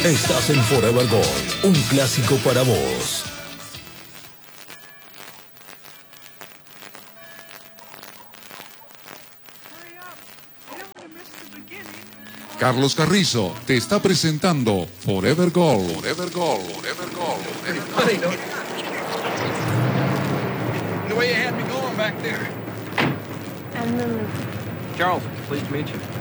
Estás en Forever Gold, un clásico para vos. Carlos Carrizo te está presentando Forever Gold. Forever Gold. Forever Gold. Funny, don't it? The way you had me going back there. And then Charles, pleased to meet you.